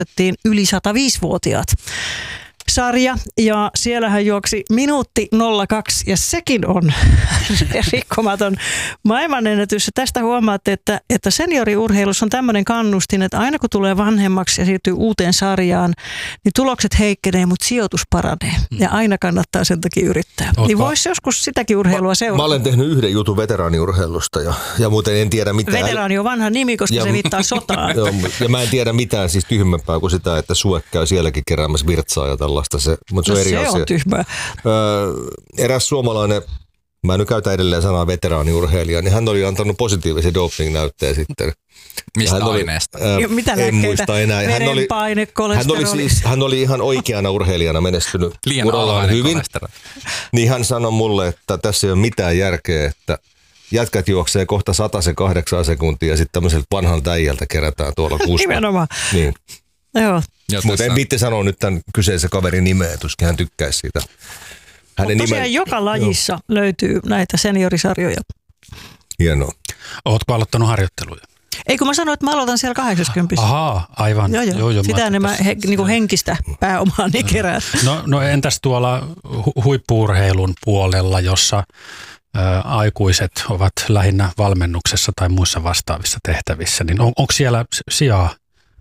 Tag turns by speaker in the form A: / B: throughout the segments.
A: yli 105-vuotiaat sarja, ja siellähän juoksi minuutti 02, ja sekin on rikkomaton maailmanennätys. Tästä huomaatte, että senioriurheilussa on tämmöinen kannustin, että aina kun tulee vanhemmaksi ja siirtyy uuteen sarjaan, niin tulokset heikkenee, mutta sijoitus paranee. Ja aina kannattaa sen takia yrittää. Niin voisi joskus sitäkin urheilua seurata.
B: Mä olen tehnyt yhden jutun veteraaniurheilusta, ja muuten en tiedä mitään.
A: Veteraani on vanha nimi, koska se viittaa sotaan.
B: Ja mä en tiedä mitään siis tyhmempää kuin sitä, että Sue käy sielläkin keräämässä virtsaa ja tällaista. Mutta se on eri asia.
A: On tyhmää.
B: Eräs suomalainen, mä nyt käytän edelleen sanaa veteraaniurheilija, niin hän oli antanut positiivisen doping-näytteen sitten.
C: Mistä aineesta?
A: Mitä
B: en muista enää.
A: Verenpaine, kolesteroli.
B: Hän oli ihan oikeana urheilijana menestynyt urallaan hyvin. Niin hän sanoi mulle, että tässä ei ole mitään järkeä, että jätkät juoksee kohta 108 sekuntia ja sitten tämmöiseltä vanhalta äijältä kerätään tuolla kuusta.
A: Nimenomaan.
B: Niin.
A: Joo.
B: Mutta en viitti sanoa nyt tämän kyseisen kaverin nimeä, tuskin hän tykkäisi siitä.
A: Mutta tosiaan joka lajissa löytyy näitä seniorisarjoja.
B: Hienoa.
D: Ootko aloittanut harjoitteluja?
A: Ei, kun mä sanoin, että mä aloitan siellä 80.
D: Ahaa, aivan.
A: Joo. Sitä enemmän niinku henkistä pääomaa niin kerää.
D: No entäs tuolla huippu-urheilun puolella, jossa aikuiset ovat lähinnä valmennuksessa tai muissa vastaavissa tehtävissä, niin onko siellä sijaa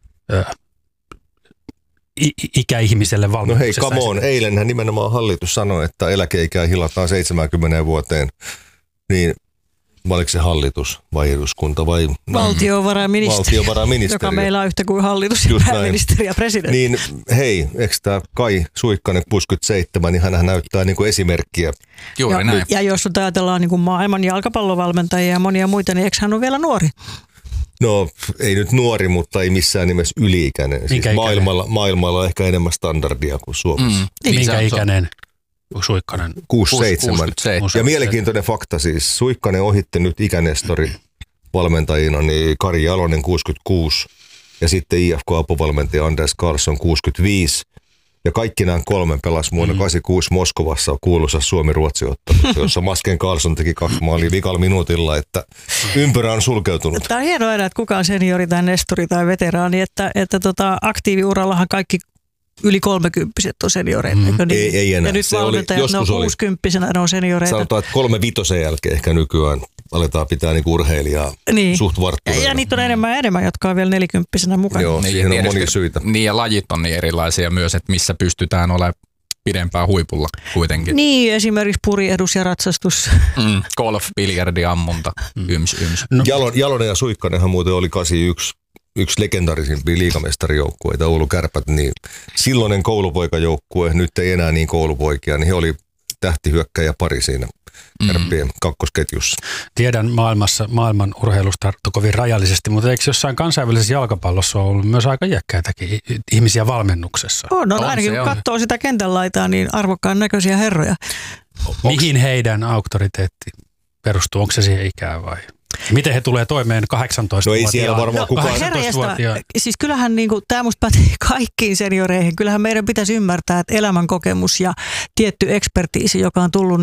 D: ikäihmiselle valmennuksessa?
B: No hei, come on. Eilenhän nimenomaan hallitus sanoi, että eläkeikää hilataan 70 vuoteen, niin oliko se hallitus vai eduskunta vai? Valtiovarainministeri.
A: Joka meillä on yhtä kuin hallitus ja pääministeri ja presidentti.
B: Niin hei, eikö tämä Kai Suikkanen 67, niin hän näyttää niin kuin esimerkkiä.
C: Juuri näin.
A: Ja jos ajatellaan niin kuin maailman jalkapallovalmentajia ja monia muita, niin eikö hän ole vielä nuori?
B: No ei nyt nuori, mutta ei missään nimessä yli-ikäinen. Siis maailmalla on ehkä enemmän standardia kuin Suomessa.
D: Minkä ikäinen Suikkanen?
B: 67. Ja mielenkiintoinen fakta siis. Suikkanen ohitti nyt ikänestori valmentajina, niin Kari Jalonen 66 ja sitten IFK-apuvalmentaja Anders Karlsson 65. Ja kaikki nämä kolme pelasi vuonna 86 Moskovassa kuuluisa Suomi-Ruotsi-ottelu, jossa Masken Karlsson teki 2 maalia vikalla minuutilla, että ympyrä on sulkeutunut.
A: Tämä on hienoa aina, että kuka on seniori tai nestori tai veteraani, että aktiiviurallahan kaikki yli 30 on senioreita.
B: Ei enää.
A: Ja nyt valmentajat, ne on 60-vuotiaana, ne on senioreita.
B: Sanotaan, että 35 jälkeen ehkä nykyään aletaan pitää niinku urheilijaa suht varttuneena.
A: Ja niitä on enemmän, jotka on vielä 40 mukana.
B: Joo, siihen on monia syitä.
C: Niin ja lajit on niin erilaisia myös, että missä pystytään olemaan pidempään huipulla kuitenkin.
A: Niin, esimerkiksi puriedus ja ratsastus.
C: Golf, biljardi, ammunta, yms.
B: No. Jalonen ja Suikkanenhan muuten oli 81 yksi legendaarisimpia liigamestarijoukkueita, Oulu Kärpät, niin silloinen koulupoikajoukkue, nyt ei enää niin koulupoikia, niin he oli tähtihyökkäjä pari siinä Kärppien kakkosketjussa.
D: Tiedän maailman urheilusta kovin rajallisesti, mutta eikö jossain kansainvälisessä jalkapallossa ole ollut myös aika iäkkäitäkin ihmisiä valmennuksessa?
A: On ainakin kun katsoo sitä kentän laitaa, niin arvokkaan näköisiä herroja.
D: Mihin heidän auktoriteetti perustuu? Onko se siihen ikään vai? Miten he tulee toimeen 18-vuotiaan?
B: No ei siellä varmaan kukaan.
A: Siis kyllähän tämä musta pätee kaikkiin senioreihin. Kyllähän meidän pitäisi ymmärtää, että elämänkokemus ja tietty ekspertiisi, joka on tullut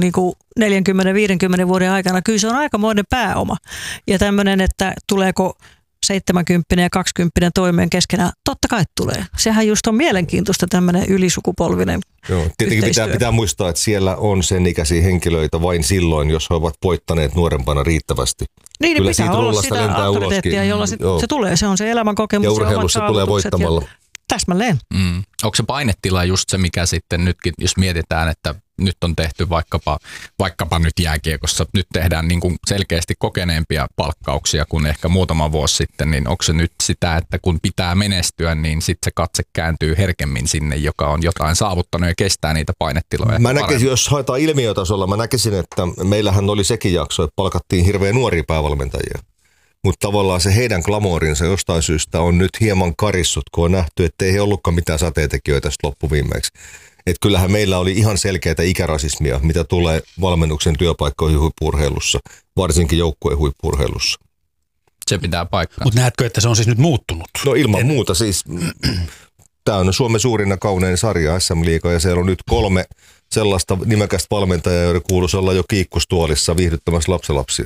A: 40-50 vuoden aikana, kyllä se on aikamoinen pääoma. Ja tämmöinen, että tuleeko 70 ja 20 toimeen keskenään, totta kai tulee. Sehän just on mielenkiintoista tämmöinen ylisukupolvinen.
B: Joo, tietenkin pitää muistaa, että siellä on sen ikäisiä henkilöitä vain silloin, jos he ovat voittaneet nuorempana riittävästi.
A: Niin pitää olla sitä auktoriteettia, jolla se tulee. Se on se elämänkokemus.
B: Ja urheilussa tulee voittamalla.
A: Täsmälleen.
C: Onko se painetila just se, mikä sitten nytkin, jos mietitään, että nyt on tehty vaikkapa nyt jääkiekossa, nyt tehdään niin kuin selkeästi kokeneempia palkkauksia kuin ehkä muutama vuosi sitten, niin onko se nyt sitä, että kun pitää menestyä, niin sitten se katse kääntyy herkemmin sinne, joka on jotain saavuttanut ja kestää niitä painetiloja?
B: Mä näkisin, jos haetaan ilmiötasolla, mä näkisin, että meillähän oli sekin jakso, että palkattiin hirveän nuoria päävalmentajia. Mutta tavallaan se heidän glamourinsa jostain syystä on nyt hieman karissut, kun on nähty, että ei he ollutkaan mitään sateentekijöitä loppuviimeksi. Että kyllähän meillä oli ihan selkeätä ikärasismia, mitä tulee valmennuksen työpaikkoihin huippu-urheilussa, varsinkin joukkueen huippu-urheilussa.
C: Se pitää paikkaa.
D: Mutta näetkö, että se on siis nyt muuttunut?
B: No ilman muuta siis. Tämä on Suomen suurin ja kaunein sarja SM-liiga ja siellä on nyt 3 sellaista nimekästä valmentajaa, joiden kuuluisi olla jo kiikkustuolissa viihdyttämässä lapsenlapsia.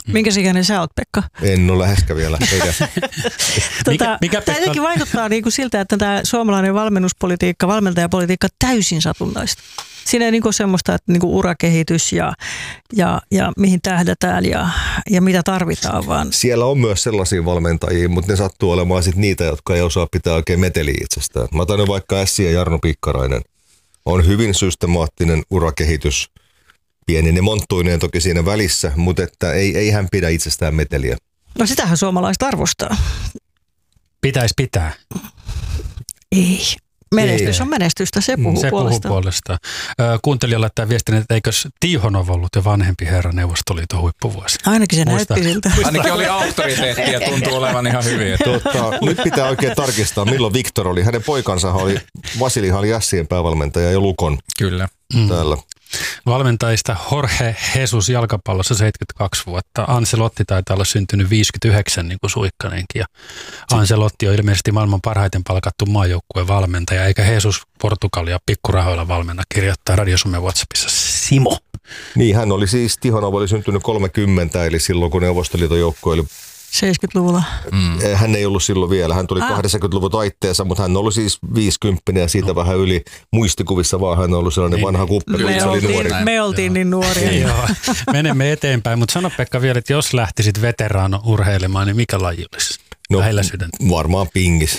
A: Minkäs ikäinen sä oot, Pekka?
B: En ole läheskään vielä.
D: Mikä
A: Tämä jotenkin vaikuttaa niin kuin siltä, että tämä suomalainen valmennuspolitiikka, valmentajapolitiikka täysin satunnaista. Siinä ei niin kuin semmoista, että niin kuin urakehitys ja mihin tähdätään ja mitä tarvitaan vaan.
B: Siellä on myös sellaisia valmentajia, mutta ne sattuu olemaan sit niitä, jotka ei osaa pitää oikein meteliä itsestään. Mä otan vaikka Ässi ja Jarno Pikkarainen. On hyvin systemaattinen urakehitys. Pieninen monttuineen toki siinä välissä, mutta että ei hän pidä itsestään meteliä.
A: No sitähän suomalaiset arvostaa.
D: Pitäisi pitää.
A: Ei. Menestys on menestystä, se puhuu
D: puolestaan. Kuuntelijalle laittaa viestin, että eikös Tihonov ollut jo vanhempi herra Neuvostoliiton huippuvuosi?
A: Ainakin se näytti siltä.
C: Ainakin oli auktoriteetti ja tuntuu olevan ihan hyvin.
B: Nyt pitää oikein tarkistaa, milloin Viktor oli. Hänen poikansa Vasilihan oli Ässien päävalmentaja ja Lukon.
C: Kyllä.
B: Täällä.
D: Valmentajista Jorge Jesus jalkapallossa 72 vuotta. Ancelotti taitaa olla syntynyt 59 niin kuin Suikkanenkin. Ja Ancelotti on ilmeisesti maailman parhaiten palkattu maajoukkueen valmentaja, eikä Jesus Portugalia pikkurahoilla valmenna, kirjoittaa Radio Suomen WhatsAppissa Simo.
B: Niin, hän oli siis, Tihonov oli syntynyt 30, eli silloin kun Neuvostoliiton joukkue oli
A: 70-luvulla.
B: Hän ei ollut silloin vielä. Hän tuli 80-luvun taitteessa, mutta hän oli siis 50 ja siitä vähän yli muistikuvissa vaan hän on ollut sellainen vanha kuppeli.
A: Me oltiin niin nuoria.
D: Joo. Menemme eteenpäin, mutta sano Pekka vielä, että jos lähtisit veteraano urheilemaan, niin mikä laji olisi? Lähellä sydäntä.
B: Varmaan pingis.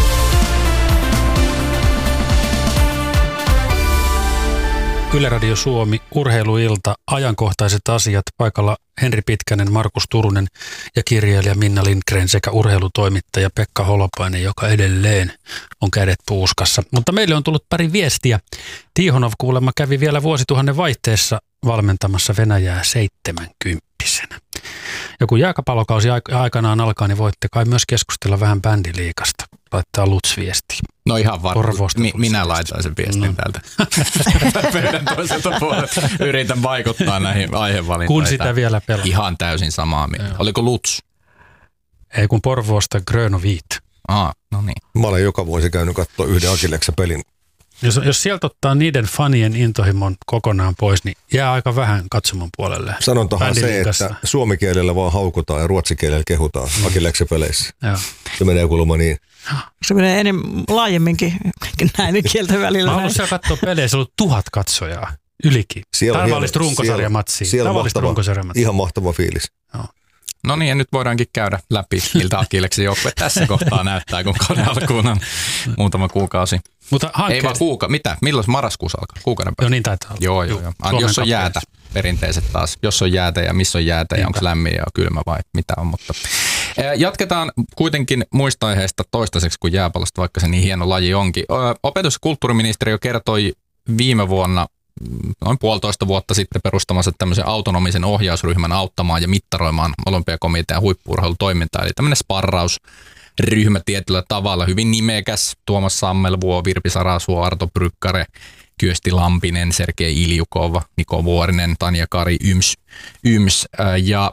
D: Yle Radio Suomi, urheiluilta, ajankohtaiset asiat, paikalla Henri Pitkänen, Markus Turunen ja kirjailija Minna Lindgren sekä urheilutoimittaja Pekka Holopainen, joka edelleen on kädet puuskassa. Mutta meille on tullut pari viestiä. Tihonov kuulemma kävi vielä vuosituhannen vaihteessa valmentamassa Venäjää 70-vuotiaana. Ja kun jääkäpallokausi aikanaan alkaa, niin voitte kai myös keskustella vähän bändiliigasta. Laittaa Lutz viestiä.
C: No ihan varmaan. Minä laitan sen viestin täältä. Pöydän toiselta puolelta. Yritän vaikuttaa näihin aihevalintoihin.
D: Kun sitä vielä pelaa.
C: Ihan täysin samaa mieltä. Oliko Lutz?
D: Ei kun Porvoosta Gröno Viit.
C: No niin.
B: Mä olen joka vuosi käynyt katsoa yhden Akilleksen pelin.
D: Jos sieltä ottaa niiden fanien intohimon kokonaan pois, niin jää aika vähän katsomon puolelle.
B: Sanontahan se, että suomikielellä vaan haukutaan ja ruotsikielellä kehutaan Akilleksen peleissä.
D: Joo.
B: Se menee kuulemma niin.
A: Se menee laajemminkin näiden kielten välillä.
D: Mä haluan siellä katsoa pelejä, se on ollut 1000 katsojaa ylikin. Tavallista runkosarjamatsia.
B: Siellä on ihan mahtava fiilis.
D: Joo.
C: No niin, ja nyt voidaankin käydä läpi, miltä Akilleksen joukkue tässä kohtaa näyttää, kun kauden alkuun on muutama kuukausi.
D: Mutta
C: ei vaan mitä? Milloin marraskuussa alkaa? Kuukauden päästä?
D: Joo, niin taitaa olla.
C: Joo. Jos on jäätä, perinteiset taas. Jos on jäätä ja missä on jäätä ja onko lämmin ja kylmä vai mitä on. Mutta jatketaan kuitenkin muista aiheista toistaiseksi kuin jääpallosta, vaikka se niin hieno laji onkin. Opetus- ja kulttuuriministeriö kertoi viime vuonna noin 1,5 vuotta sitten perustamassa tämmöisen autonomisen ohjausryhmän auttamaan ja mittaroimaan Olympiakomitean huippu-urheilutoimintaa. Eli tämmöinen sparrausryhmä tietyllä tavalla, hyvin nimekäs. Tuomas Sammelvuo, Virpi Sarasuo, Arto Brykkare, Kyösti Lampinen, Sergei Iljukov, Niko Vuorinen, Tanja Kari, Yms. Ja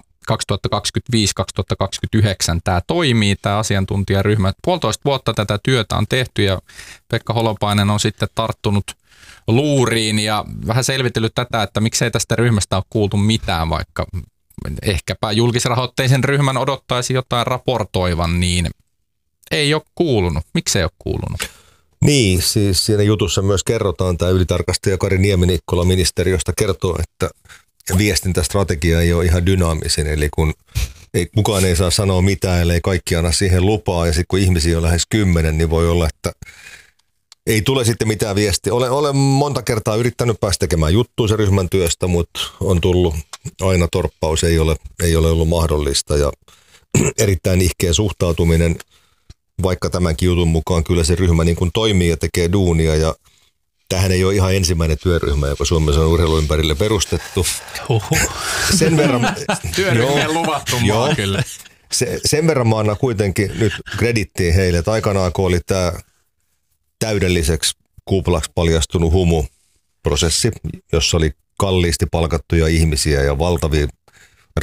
C: 2025-2029 tämä toimii, tämä asiantuntijaryhmä. 1,5 vuotta tätä työtä on tehty ja Pekka Holopainen on sitten tarttunut luuriin ja vähän selvitellyt tätä, että miksei tästä ryhmästä ole kuultu mitään, vaikka ehkäpä julkisrahoitteisen ryhmän odottaisi jotain raportoivan, niin ei ole kuulunut. Miksei ole kuulunut?
B: Niin, siis siinä jutussa myös kerrotaan, tämä ylitarkastaja Kari Niemi-Nikkola ministeriöstä kertoo, että viestintästrategia ei ole ihan dynaamisin, eli kun kukaan ei saa sanoa mitään, ellei kaikki anna siihen lupaa, ja sitten kun ihmisiä on lähes 10, niin voi olla, että ei tule sitten mitään viestiä. Olen monta kertaa yrittänyt päästä tekemään juttua sen ryhmän työstä, mutta on tullut aina torppaus, ei ole ollut mahdollista. Ja erittäin nihkeä suhtautuminen, vaikka tämänkin jutun mukaan kyllä se ryhmä niin kuin toimii ja tekee duunia. Ja tämähän ei ole ihan ensimmäinen työryhmä, joka Suomessa on urheilun ympärille perustettu. Sen verran
C: työryhmien luvattu maa kyllä.
B: Sen verran mä annan kuitenkin nyt kredittiin heille, että aikanaan kun oli tämä täydelliseksi kuplaksi paljastunut humuprosessi, jossa oli kalliisti palkattuja ihmisiä ja valtavia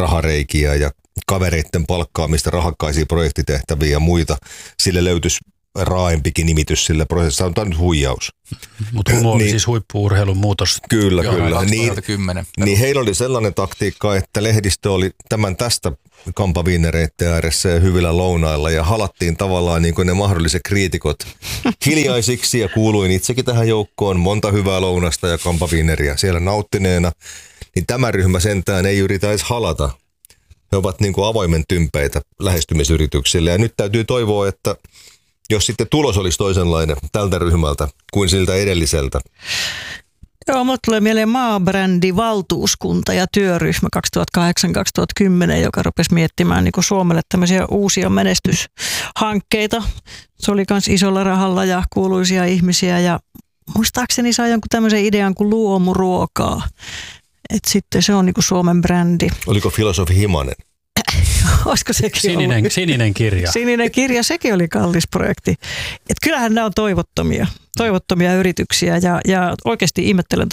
B: rahareikiä ja kavereiden palkkaamista rahakkaisiin projektitehtäviä ja muita. Sille löytyisi raaempikin nimitys sille prosessille. Tämä on nyt huijaus.
D: Mutta niin, siis huippu-urheilun muutos.
B: Kyllä,
C: Joo,
B: kyllä.
C: 2010.
B: Niin heillä oli sellainen taktiikka, että lehdistö oli tästä kampaviinereiden ääressä ja hyvillä lounailla ja halattiin tavallaan niin kuin ne mahdolliset kriitikot hiljaisiksi ja kuuluin itsekin tähän joukkoon monta hyvää lounasta ja kampaviineriä siellä nauttineena. Niin tämä ryhmä sentään ei yritä edes halata. He ovat niin kuin avoimen tympeitä lähestymisyrityksille ja nyt täytyy toivoa, että jos sitten tulos olisi toisenlainen tältä ryhmältä kuin siltä edelliseltä.
A: Joo, mulle tulee mieleen maabrändivaltuuskunta ja työryhmä 2008-2010, joka rupesi miettimään niin kuin Suomelle tämmöisiä uusia menestyshankkeita. Se oli myös isolla rahalla ja kuuluisia ihmisiä ja muistaakseni sai jonkun tämmöisen idean kuin luomuruokaa. Että sitten se on niin kuin Suomen brändi.
B: Oliko filosofi Himanen?
A: Olisiko sekin
D: Sininen kirja.
A: Sininen kirja, sekin oli kallis projekti. Et kyllähän nämä on toivottomia yrityksiä ja oikeasti ihmettelen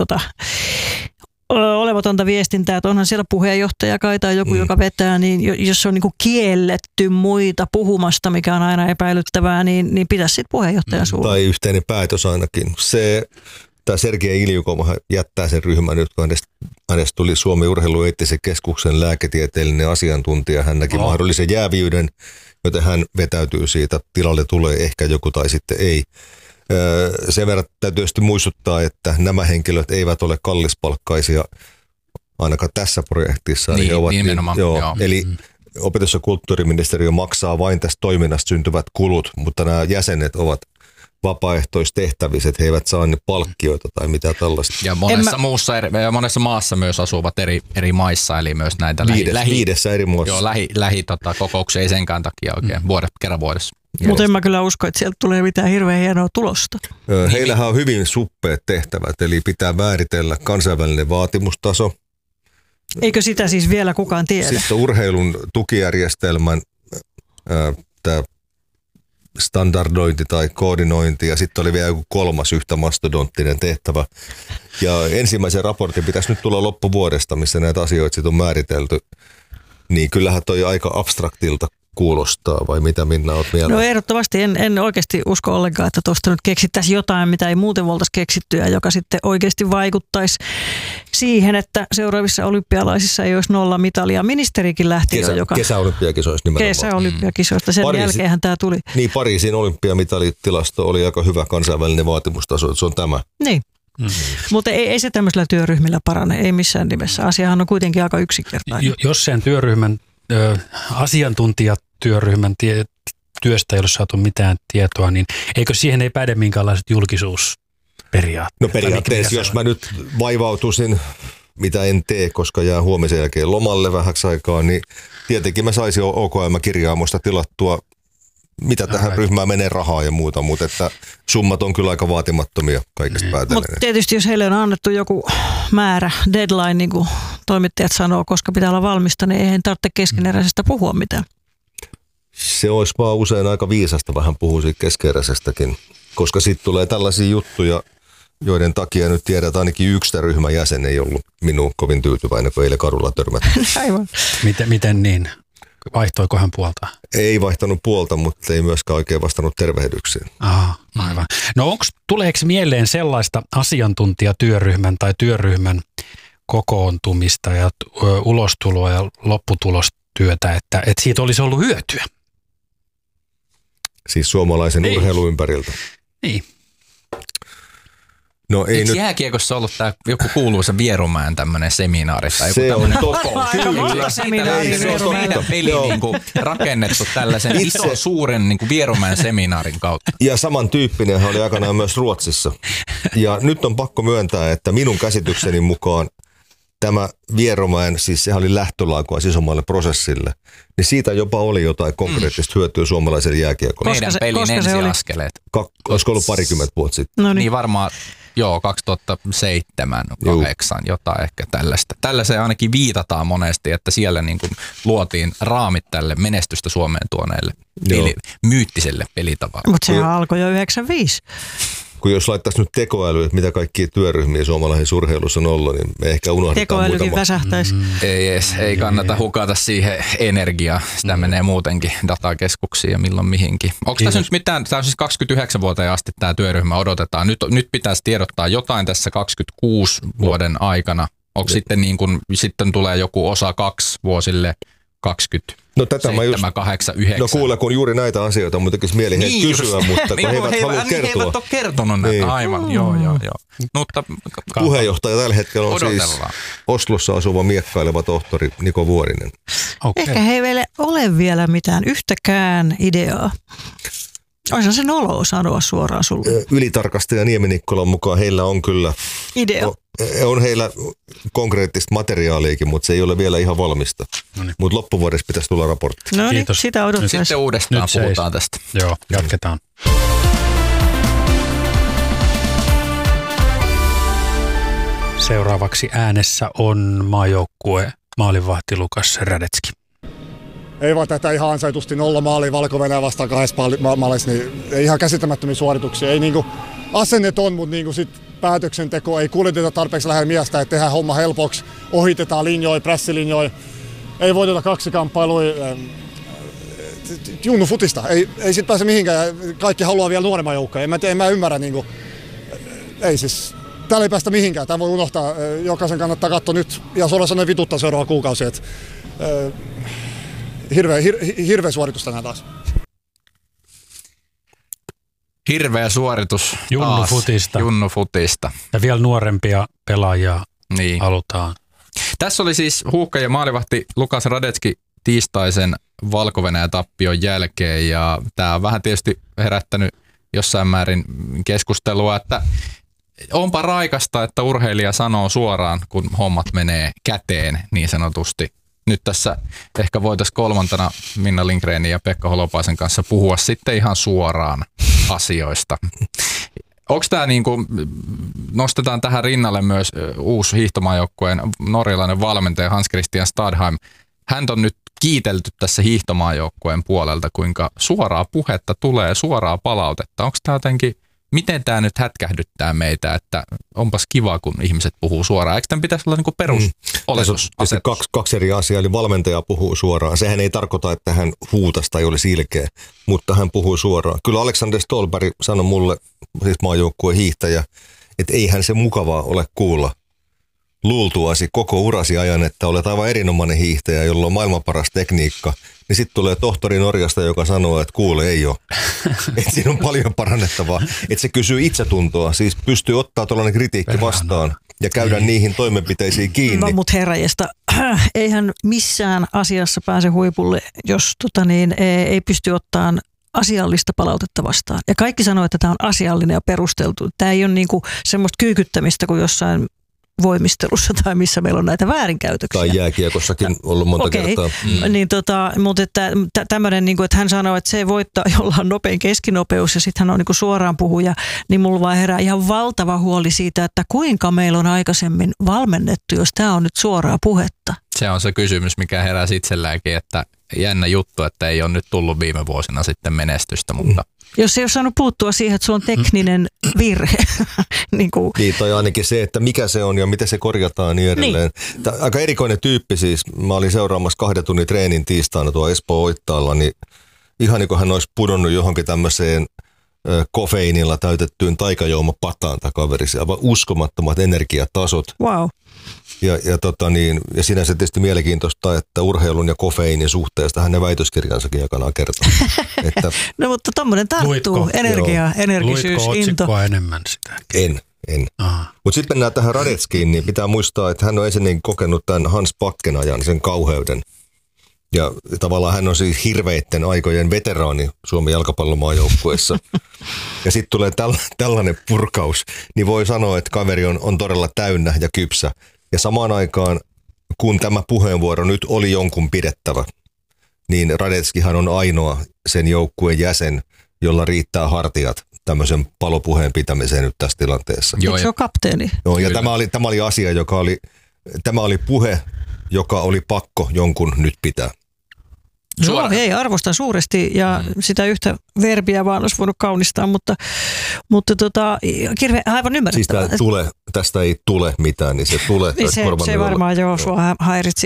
A: olematonta viestintää, että onhan siellä puheenjohtaja kai tai joku, joka vetää, niin jos se on niin kuin kielletty muita puhumasta, mikä on aina epäilyttävää, niin pitäisi sitten puheenjohtaja suulla.
B: Tai yhteinen päätös ainakin. Tämä Sergei Iljukov jättää sen ryhmän nyt, kun hänestä tuli Suomen urheilueettisen keskuksen lääketieteellinen asiantuntija. Hän näki mahdollisen jääviyden, joten hän vetäytyy siitä. Tilalle tulee ehkä joku tai sitten ei. Sen verran täytyy tietysti muistuttaa, että nämä henkilöt eivät ole kallispalkkaisia ainakaan tässä projektissa.
C: Niin, nimenomaan.
B: Eli opetus- ja kulttuuriministeriö maksaa vain tästä toiminnasta syntyvät kulut, mutta nämä jäsenet ovat vapaaehtoistehtävissä, että he eivät saa ne palkkioita tai mitä tällaista.
C: Ja monessa maassa myös asuvat eri maissa, eli myös näitä
B: viidessä eri maassa.
C: Joo, kokouksia ei senkään takia oikein kerran vuodessa.
A: Mutta en mä kyllä usko, että sieltä tulee mitään hirveän hienoa tulosta.
B: Heillähän on hyvin suppeat tehtävät, eli pitää määritellä kansainvälinen vaatimustaso.
A: Eikö sitä siis vielä kukaan tiedä?
B: Sitten urheilun tukijärjestelmän tämä standardointi tai koordinointi ja sitten oli vielä joku kolmas yhtä mastodonttinen tehtävä. Ja ensimmäisen raportin pitäisi nyt tulla loppuvuodesta, missä näitä asioita sitten on määritelty. Niin kyllähän toi aika abstraktilta kuulostaa, vai mitä Minna olet mieltä?
A: No ehdottomasti en oikeasti usko ollenkaan, että tuosta nyt keksittäisiin jotain, mitä ei muuten voitaisiin keksittyä, joka sitten oikeasti vaikuttaisi siihen, että seuraavissa olympialaisissa ei olisi 0 mitalia. Ministerikin lähti
B: kesäolympiakisoista nimenomaan.
A: Kesäolympiakisoista, sen jälkeenhän tämä tuli.
B: Niin, Pariisin olympiamitalitilasto oli aika hyvä kansainvälinen vaatimustaso, se on tämä.
A: Niin. Mutta ei se tämmöisellä työryhmillä parane, ei missään nimessä. Asiahan on kuitenkin aika yksinkertainen.
D: Jos sen työryhmän asiantuntijatyöryhmän työstä ei ole saatu mitään tietoa, niin eikö siihen ei päde minkäänlaiset julkisuusperiaatteet?
B: No periaatteessa, jos mä nyt vaivautuisin, mitä en tee, koska jää huomisen jälkeen lomalle vähäksi aikaa, niin tietenkin mä saisin OKM-kirjaamosta tilattua, mitä tähän ryhmään menee rahaa ja muuta, mutta että summat on kyllä aika vaatimattomia kaikista päätellen.
A: Mutta tietysti jos heille on annettu joku määrä, deadline, niin kuin toimittajat sanoo, koska pitää olla valmista, niin ei tarvitse keskeneräisestä puhua mitään.
B: Se olisi vaan usein aika viisasta vähän puhua siitä keskeneräisestäkin, koska sitten tulee tällaisia juttuja, joiden takia nyt tiedät, että ainakin yksi ryhmän jäsen ei ollut minuun kovin tyytyväinen, kun eilen kadulla törmättiin.
A: Aivan.
D: Miten niin? Vaihtoiko hän puolta?
B: Ei vaihtanut puolta, mutta ei myöskään oikein vastannut tervehdyksiin.
D: Aivan. No tuleeko mieleen sellaista asiantuntijatyöryhmän tai työryhmän kokoontumista ja ulostuloa ja lopputulostyötä, että siitä olisi ollut hyötyä?
B: Siis suomalaisen urheilun ympäriltä.
D: Niin.
B: No ei nyt.
C: Jääkiekossa ollut tämä joku kuuluisa Vierumäen tämmöinen seminaari tai joku
B: se
C: tämmöinen
B: on
C: kyllä. Se on meidän peli niinku rakennettu tällaisen suuren niinku Vierumäen seminaarin kautta.
B: Ja samantyyppinen oli aikanaan myös Ruotsissa. Ja nyt on pakko myöntää, että minun käsitykseni mukaan tämä Vierumäen, siis sehän oli lähtölaukua isommalle prosessille, niin siitä jopa oli jotain konkreettista hyötyä suomalaiselle jääkiekolle.
C: Meidän pelin ensiaskeleet.
B: Olisiko ollut 20 vuotta sitten?
A: No
C: niin varmaan, 2007, 2008, jotain ehkä tällaista. Tällaiseen ainakin viitataan monesti, että siellä niin kuin luotiin raamit tälle menestystä Suomeen tuoneelle myyttiselle pelitavalle.
A: Mutta sehän alkoi jo 95.
B: kun jos laittaisi nyt tekoäly, että mitä kaikkia työryhmiä suomalaisessa urheilussa on ollut, niin me ehkä unohdetaan
A: tekoälykin väsähtäisi.
C: Ei kannata hukata siihen energiaa. Sitä menee muutenkin datakeskuksiin ja milloin mihinkin. Onko tässä nyt mitään, tämä on siis 29 vuoteen asti tämä työryhmä odotetaan. Nyt pitäisi tiedottaa jotain tässä 26 vuoden aikana. Onko sitten niin kuin, sitten tulee joku osa 2 vuosille 20?
B: No tätä mä just,
C: 8, 9.
B: No kuule, kun juuri näitä asioita on tekisi mieli niin kysyä, mutta kun he eivät halua kertoa.
C: He eivät ole kertonut näitä, aivan, joo. Mutta
B: puheenjohtaja tällä hetkellä on siis Oslossa asuva miekkaileva tohtori Niko Vuorinen.
A: Okay. Ehkä he ei ole vielä mitään yhtäkään ideaa. Olisihan se noloa sanoa suoraan sulle.
B: Ylitarkastaja Niemi-Nikkolan mukaan heillä on kyllä
A: idea.
B: On heillä konkreettista materiaaliakin, mutta se ei ole vielä ihan valmista. Mutta loppuvuodessa pitäisi tulla raportti.
A: No niin, sitä odottaisiin.
C: Sitten uudestaan puhutaan tästä.
D: Joo, jatketaan. Seuraavaksi äänessä on maajoukkue maalivahti Lukas Radetski.
E: Ei vaan tätä ihan ansaitusti 0 maalia Valko-Venäjä vastaan 2 maalissa, niin ei ihan käsittämättömiä suorituksia. Ei niinku, asennet on, mutta niinku sit päätöksenteko ei kuljeteta tarpeeksi lähellä miestä, että tehdään homma helpoksi, ohitetaan linjoja, prässilinjoja, ei voiteta kaksikkamppailuja. Junnu futista, ei sit pääse mihinkään, kaikki haluaa vielä nuoremman joukkoja. En mä ymmärrä, niinku, ei siis, täällä ei päästä mihinkään, tämä voi unohtaa, jokaisen kannattaa katsoa nyt, ja suoraan sanoen vituttaa seuraava kuukausi, että hirveä suoritus tänään taas.
C: Hirveä suoritus
D: Junnu futista. Ja vielä nuorempia pelaajia halutaan.
C: Tässä oli siis huuhka ja maalivahti Lukas Radetski tiistaisen Valko-Venäjä-tappion jälkeen. Ja tämä on vähän tietysti herättänyt jossain määrin keskustelua, että onpa raikasta, että urheilija sanoo suoraan, kun hommat menee käteen niin sanotusti. Nyt tässä ehkä voitaisiin kolmantena Minna Lindgrenin ja Pekka Holopaisen kanssa puhua sitten ihan suoraan asioista. Onko tämä niin kuin, nostetaan tähän rinnalle myös uusi hiihtomaajoukkueen norjalainen valmentaja Hans Christian Stadheim. Hän on nyt kiitelty tässä hiihtomaajoukkueen puolelta, kuinka suoraa puhetta tulee, suoraa palautetta. Onko tämä jotenkin, miten tämä nyt hätkähdyttää meitä, että onpas kiva, kun ihmiset puhuu suoraan. Eikö tämän pitäisi olla niin kuin perusoletusasetus?
B: Kaksi eri asiaa, eli valmentaja puhuu suoraan. Sehän ei tarkoita, että hän huutasi tai olisi ilkeä, mutta hän puhuu suoraan. Kyllä Alexander Stolberg sanoi mulle, siis maajoukkueen hiihtäjä, että eihän se mukavaa ole kuulla luultuasi koko urasi ajan, että olet aivan erinomainen hiihtäjä, jolla on maailman paras tekniikka. Niin sitten tulee tohtori Norjasta, joka sanoo, että kuule, ei ole. Että siinä on paljon parannettavaa. Että se kysyy itsetuntoa, siis pystyy ottaa tuollainen kritiikki vastaan ja käydä niihin toimenpiteisiin kiinni.
A: No mutta herrajesta, eihän missään asiassa pääse huipulle, jos ei pysty ottamaan asiallista palautetta vastaan. Ja kaikki sanoo, että tämä on asiallinen ja perusteltu. Tämä ei ole niinku semmoista kyykyttämistä kuin jossain voimistelussa tai missä meillä on näitä väärinkäytöksiä.
B: Tai jääkiekossakin ollut monta kertaa.
A: Niin mutta että tämmöinen, niin että hän sanoo, että se voittaa, jolla on nopein keskinopeus ja sitten hän on niin suoraan puhuja, niin mulla vaan herää ihan valtava huoli siitä, että kuinka meillä on aikaisemmin valmennettu, jos tämä on nyt suoraa puhetta.
C: Se on se kysymys, mikä heräsi itselläänkin, että jännä juttu, että ei ole nyt tullut viime vuosina sitten menestystä, mutta
A: jos ei ole saanut puuttua siihen, että se on tekninen virhe.
B: niin tai ainakin se, että mikä se on ja miten se korjataan niin edelleen. Niin. Aika erikoinen tyyppi siis. Mä olin seuraamassa 2 tunnin treenin tiistaina tuo Espoo-Oittaalla, niin ihan niin kuin hän olisi pudonnut johonkin tämmöiseen kofeiinilla täytettyyn taikajuomapataan takaverisi. Aivan uskomattomat energiatasot.
A: Wow.
B: Ja sinänsä tietysti mielenkiintoista, että urheilun ja kofeiinin suhteesta hänen väitöskirjansakin aikanaan kertoo.
A: No mutta tommoinen tarttuu, energisyys,
D: into. Luitko otsikkoa enemmän sitä?
B: En. Mutta sitten mennään tähän Radetskiin, niin pitää muistaa, että hän on ensin kokenut tämän Hans Backen ajan, sen kauheuden. Ja tavallaan hän on siis hirveitten aikojen veteraani Suomen jalkapallomaajoukkueessa. Ja sitten tulee tällainen purkaus, niin voi sanoa, että kaveri on todella täynnä ja kypsä. Ja samaan aikaan, kun tämä puheenvuoro nyt oli jonkun pidettävä, niin Radetskihan on ainoa sen joukkueen jäsen, jolla riittää hartiat tämmöisen palopuheen pitämiseen nyt tässä tilanteessa.
A: Eikö se ole kapteeni?
B: Joo, ja tämä oli asia, tämä oli puhe, joka oli pakko jonkun nyt pitää.
A: Joo, ei, arvostan suuresti ja sitä yhtä verbiä vaan olisi voinut kaunistaa, mutta Kirve, aivan ymmärrettävää.
B: Siis tästä ei tule mitään, niin se tulee.
A: Niin se varmaan sua häiritsi.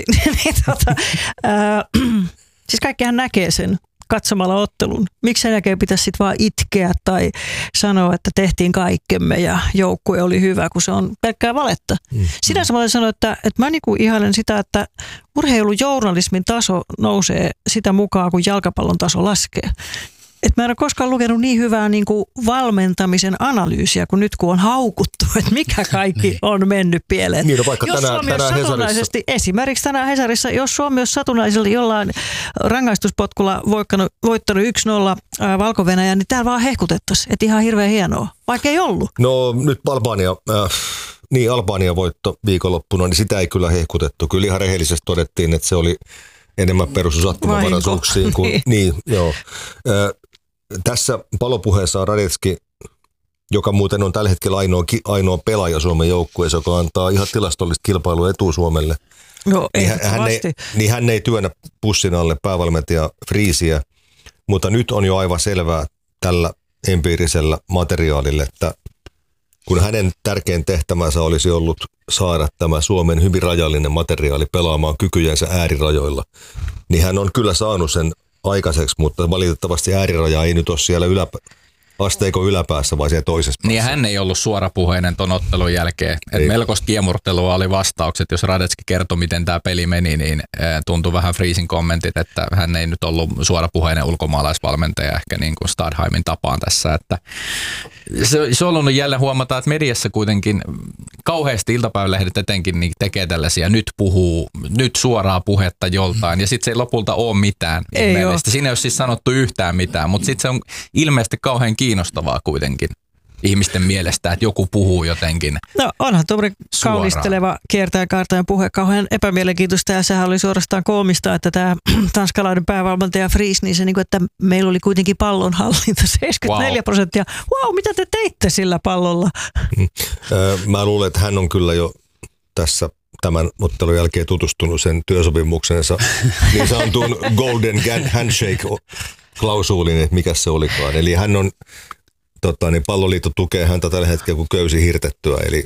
A: Siis kaikkihan näkee sen katsomalla ottelun. Miksi sen jälkeen pitäisi sitten vaan itkeä tai sanoa, että tehtiin kaikkemme ja joukkue oli hyvä, kun se on pelkkää valetta. Sinänsä mä voin sanoa, että mä niinku ihailen sitä, että urheilujournalismin taso nousee sitä mukaan, kun jalkapallon taso laskee. Mä en ole koskaan lukenut niin hyvää niin kuin valmentamisen analyysiä kuin nyt, kun on haukuttu, että mikä kaikki on mennyt pieleen.
B: Niin, no vaikka
A: jos Suomi olisi satunnaisesti, esimerkiksi tänään Hesarissa, jos Suomi olisi satunnaisella jollain rangaistuspotkulla voittanut 1-0 Valko-Venäjän, niin täällä vaan hehkutettaisiin, että ihan hirveän hienoa, vaikka ei ollut.
B: No nyt Albania voitto viikonloppuna, niin sitä ei kyllä hehkutettu. Kyllä ihan rehellisesti todettiin, että se oli enemmän perussattumavaraisuuksiin kuin niin, joo. Tässä palopuheessa on Radetzki, joka muuten on tällä hetkellä ainoa pelaaja Suomen joukkueessa, joka antaa ihan tilastollista kilpailua etua Suomelle.
A: No,
B: hän ei työnnä pussin alle päävalmentaja Friisiä, mutta nyt on jo aivan selvää tällä empiirisellä materiaalilla, että kun hänen tärkein tehtävänsä olisi ollut saada tämä Suomen hyvin rajallinen materiaali pelaamaan kykyjensä äärirajoilla, niin hän on kyllä saanut sen aikaiseksi, mutta valitettavasti ääriraja ei nyt ole siellä asteikon yläpäässä, vaan siellä toisessa päässä.
C: Niin hän ei ollut suorapuheinen ton ottelun jälkeen. Melkoista kiemurtelua oli vastaukset. Jos Radetzki kertoi, miten tämä peli meni, niin tuntui vähän Friesin kommentit, että hän ei nyt ollut suorapuheinen ulkomaalaisvalmentaja ehkä niin kuin Stadheimin tapaan tässä. Että se on ollut jälleen huomata, että mediassa kuitenkin kauheasti iltapäivälehdet etenkin niin tekee tällaisia, nyt suoraa puhetta joltain, ja sitten se ei lopulta ole mitään. Siinä ei ole siis sanottu yhtään mitään, mutta sitten se on ilmeisesti kauhean kiinnostavaa kuitenkin ihmisten mielestä, että joku puhuu jotenkin.
A: No onhan tuommoinen kaunisteleva kiertäjä kaartajan puhe kauhean epämielenkiintoista, ja sehän oli suorastaan koomista, että tämä tanskalainen päävalmentaja Fries, niin se niin kuin, että meillä oli kuitenkin pallonhallinta 74%. Wow, mitä te teitte sillä pallolla?
B: Mä luulen, että hän on kyllä jo tässä tämän ottelun jälkeen tutustunut sen työsopimuksensa niin sanotun Golden Handshake-klausuulin, että mikä se olikaan. Eli hän on Palloliitto tukee häntä tällä hetkellä kuin köysi hirtettyä, eli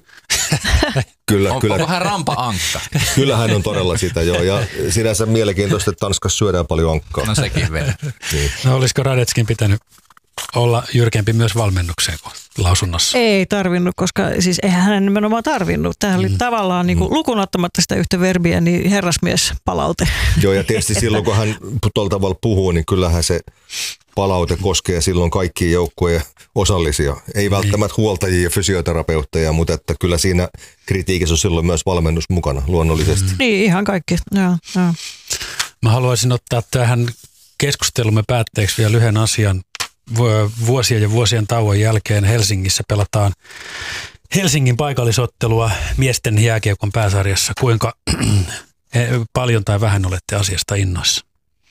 C: onko hän rampa-ankka?
B: Kyllä hän on todella sitä, joo, ja sinänsä mielenkiintoista, että Tanskassa syödään paljon ankkaa.
C: No sekin vielä.
D: Niin. No olisiko Radetzkin pitänyt olla jyrkempi myös valmennukseen kuin lausunnossa?
A: Ei tarvinnut, koska siis eihän hän nimenomaan tarvinnut. Tämä oli tavallaan niin kuin, lukuun ottamatta sitä yhtä verbiä, niin herrasmies palaute.
B: Joo, ja tietysti silloin kun hän tuolla tavalla puhuu, niin kyllähän se palaute koskee silloin kaikkia joukkueen osallisia. Ei välttämättä huoltajia ja fysioterapeutteja, mutta että kyllä siinä kritiikissä on silloin myös valmennus mukana luonnollisesti.
A: Niin, ihan kaikki. Joo.
D: Mä haluaisin ottaa tähän keskustelumme päätteeksi vielä lyhyen asian. Vuosien ja vuosien tauon jälkeen Helsingissä pelataan Helsingin paikallisottelua miesten jääkiekon pääsarjassa. Kuinka paljon tai vähän olette asiasta innoissa?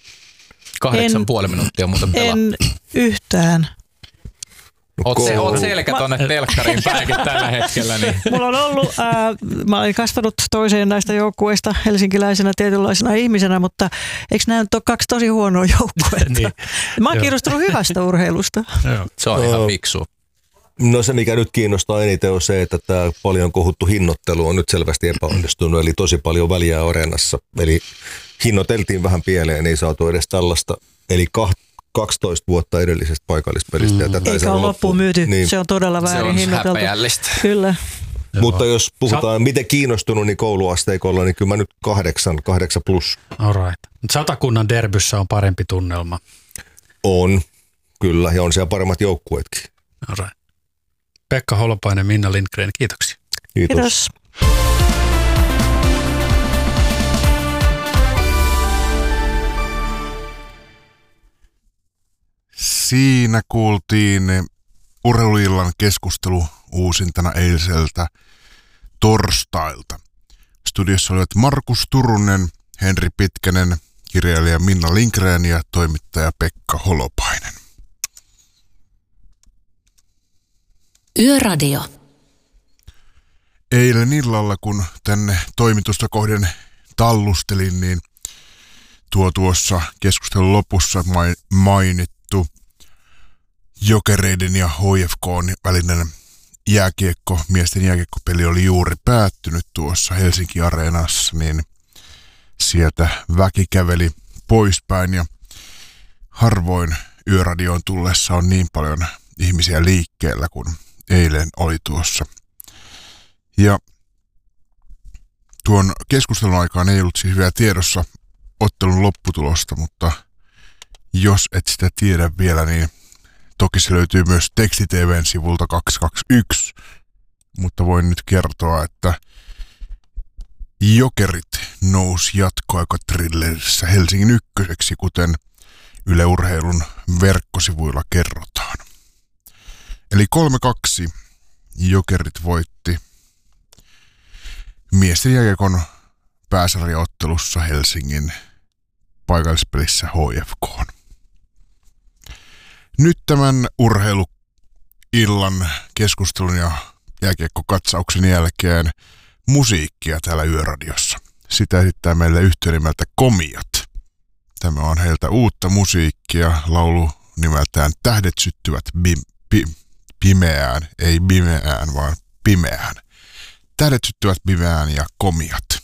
C: 8,5 minuuttia muuten pelattu.
A: En yhtään.
C: Oot selkä tonne telkkariin päinkin tällä hetkellä. Niin.
A: Mulla on ollut, mä olen kasvanut toiseen näistä joukkueista helsinkiläisenä tietynlaisena ihmisenä, mutta eikö nämä nyt ole kaksi tosi huonoa joukkuetta? Niin. Mä oon kiinnostunut hyvästä urheilusta.
C: Se on ihan fiksu.
B: No se, mikä nyt kiinnostaa eniten, on se, että tämä paljon kohuttu hinnoittelu on nyt selvästi epäonnistunut, eli tosi paljon väliä areenassa. Eli hinnoiteltiin vähän pieleen, ei saatu edes tällaista, eli 12 vuotta edellisestä paikallispelistä. Ja tätä
A: eikä ole loppuun myyty, niin. Se on todella väärin hinnoiteltu.
C: Se on häpeällistä.
A: Kyllä.
B: Mutta jos puhutaan, miten kiinnostunut, niin kouluasteikolla, niin kyllä mä nyt 8 plus.
D: All right. Satakunnan derbyssä on parempi tunnelma.
B: On, kyllä, ja on siellä paremmat joukkueetkin.
D: All right. Pekka Holopainen, Minna Lindgren, kiitoksia.
A: Kiitos.
F: Siinä kuultiin urheiluillan keskustelu uusintana eiliseltä torstailta. Studiossa olivat Markus Turunen, Henri Pitkänen, kirjailija Minna Lindgren ja toimittaja Pekka Holopainen.
G: Yöradio.
F: Eilen illalla, kun tänne toimitusta kohden tallustelin, niin tuossa keskustelun lopussa mainittu Jokereiden ja HFK:n välinen miesten jääkiekkopeli oli juuri päättynyt tuossa Helsinki-areenassa, niin sieltä väki käveli poispäin ja harvoin Yöradioon tullessa on niin paljon ihmisiä liikkeellä kuin eilen oli tuossa. Ja tuon keskustelun aikaan ei ollut siis vielä tiedossa ottelun lopputulosta, mutta jos et sitä tiedä vielä, niin toki se löytyy myös Teksti-TV:n sivulta 221, mutta voin nyt kertoa, että Jokerit nousi jatkoaikatrillerissä Helsingin ykköseksi, kuten Yle Urheilun verkkosivuilla kerrotaan. Eli 3-2 Jokerit voitti miesten jääkiekon pääsarjaottelussa Helsingin paikallispelissä HFK:n. Nyt tämän urheiluillan keskustelun ja jääkiekkokatsauksen jälkeen musiikkia täällä Yöradiossa. Sitä esittää meille yhtiö nimeltä Komiat. Tämä on heiltä uutta musiikkia, laulu nimeltään Tähdet syttyvät pimeään, ei bimeään, vaan pimeään. Tähdet syttyvät pimeään ja Komiat.